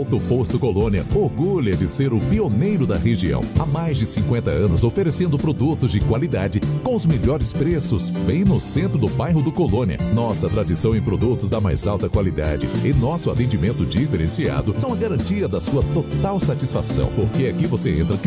Alto Posto Colônia orgulha de ser o pioneiro da região. Há mais de 50 anos oferecendo produtos de qualidade com os melhores preços, bem no centro do bairro do Colônia. Nossa tradição em produtos da mais alta qualidade e nosso atendimento diferenciado são a garantia da sua total satisfação, porque aqui você entra